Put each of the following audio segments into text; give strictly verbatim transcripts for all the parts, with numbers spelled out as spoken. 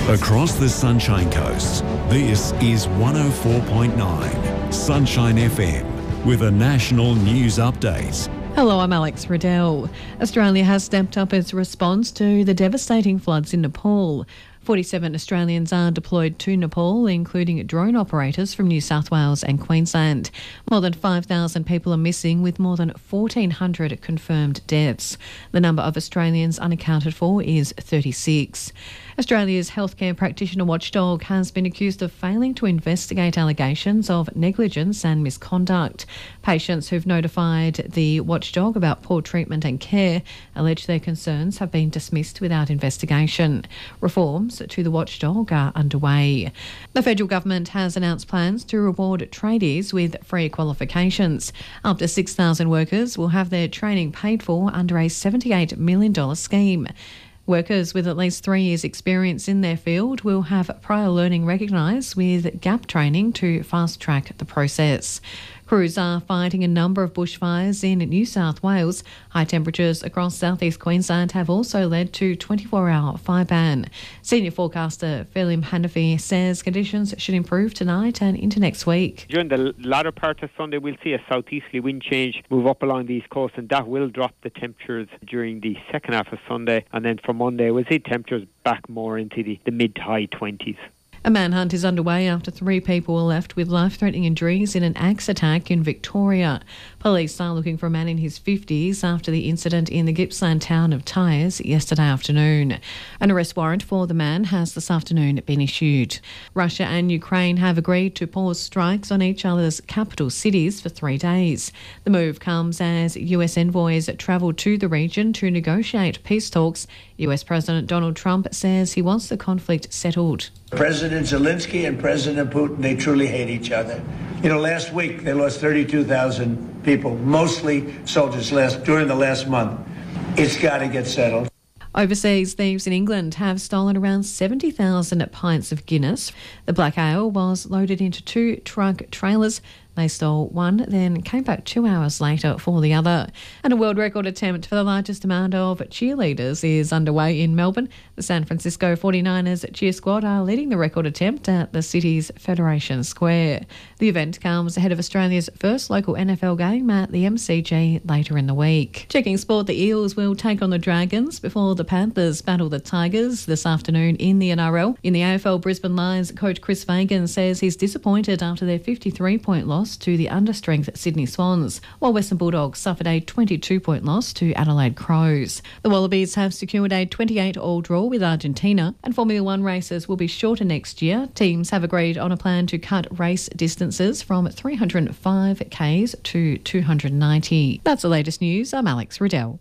Across the Sunshine Coast, this is one oh four point nine Sunshine F M with a national news update. Hello, I'm Alex Riddell. Australia has stepped up its response to the devastating floods in Nepal. forty-seven Australians are deployed to Nepal, including drone operators from New South Wales and Queensland. More than five thousand people are missing, with more than fourteen hundred confirmed deaths. The number of Australians unaccounted for is thirty-six. Australia's healthcare practitioner watchdog has been accused of failing to investigate allegations of negligence and misconduct. Patients who've notified the watchdog about poor treatment and care allege their concerns have been dismissed without investigation. Reforms to the watchdog are underway. The federal government has announced plans to reward tradies with free qualifications. Up to six thousand workers will have their training paid for under a seventy-eight million dollars scheme. Workers with at least three years' experience in their field will have prior learning recognised with gap training to fast-track the process. Crews are fighting a number of bushfires in New South Wales. High temperatures across southeast Queensland have also led to twenty-four hour fire ban. Senior forecaster Philip Hanafi says conditions should improve tonight and into next week. During the latter part of Sunday, we'll see a southeasterly wind change move up along the east coast, and that will drop the temperatures during the second half of Sunday. And then for Monday, we'll see temperatures back more into the, the mid to high twenties. A manhunt is underway after three people were left with life-threatening injuries in an axe attack in Victoria. Police are looking for a man in his fifties after the incident in the Gippsland town of Tyres yesterday afternoon. An arrest warrant for the man has this afternoon been issued. Russia and Ukraine have agreed to pause strikes on each other's capital cities for three days. The move comes as U S envoys travel to the region to negotiate peace talks. U S President Donald Trump says he wants the conflict settled. President Zelensky and President Putin, they truly hate each other. You know, last week they lost thirty-two thousand people, mostly soldiers, last during the last month. It's got to get settled. Overseas, thieves in England have stolen around seventy thousand pints of Guinness. The black ale was loaded into two truck trailers. They stole one, then came back two hours later for the other. And a world record attempt for the largest amount of cheerleaders is underway in Melbourne. The San Francisco forty-niners cheer squad are leading the record attempt at the city's Federation Square. The event comes ahead of Australia's first local N F L game at the M C G later in the week. Checking sport, the Eels will take on the Dragons before the Panthers battle the Tigers this afternoon in the N R L. In the A F L, Brisbane Lions coach Chris Fagan says he's disappointed after their fifty-three point loss to the understrength Sydney Swans, while Western Bulldogs suffered a twenty-two point loss to Adelaide Crows. The Wallabies have secured a twenty-eight all draw with Argentina, and Formula One races will be shorter next year. Teams have agreed on a plan to cut race distances from three hundred five kays to two hundred ninety. That's the latest news. I'm Alex Riddell.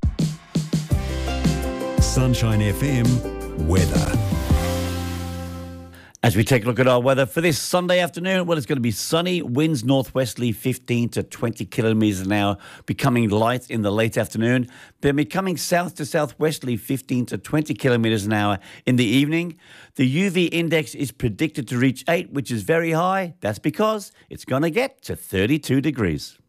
Sunshine F M weather. As we take a look at our weather for this Sunday afternoon, well, it's going to be sunny, winds northwesterly fifteen to twenty kilometres an hour, becoming light in the late afternoon, then becoming south to southwesterly fifteen to twenty kilometres an hour in the evening. The U V index is predicted to reach eight, which is very high. That's because it's going to get to thirty-two degrees.